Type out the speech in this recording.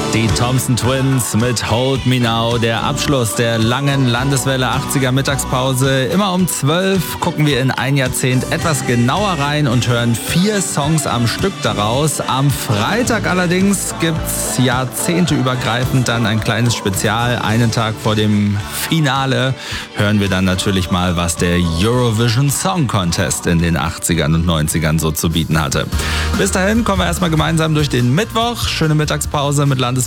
Die Thompson Twins mit Hold Me Now, der Abschluss der langen Landeswelle 80er Mittagspause. Immer um 12 gucken wir in ein Jahrzehnt etwas genauer rein und hören 4 Songs am Stück daraus. Am Freitag allerdings gibt's jahrzehnteübergreifend dann ein kleines Spezial. Einen Tag vor dem Finale hören wir dann natürlich mal, was der Eurovision Song Contest in den 80ern und 90ern so zu bieten hatte. Bis dahin kommen wir erstmal gemeinsam durch den Mittwoch. Schöne Mittagspause mit